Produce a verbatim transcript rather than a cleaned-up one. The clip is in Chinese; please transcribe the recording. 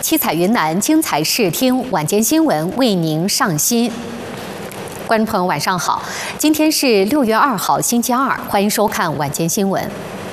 七彩云南精彩视听晚间新闻为您上新。观众朋友，晚上好，今天是六月二号，星期二，欢迎收看晚间新闻。